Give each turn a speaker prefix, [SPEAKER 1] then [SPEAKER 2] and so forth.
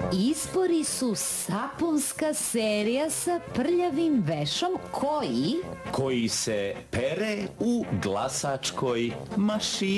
[SPEAKER 1] Izbori su sapunska serija sa prljavim vešom koji
[SPEAKER 2] se pere u glasačkoj mašini.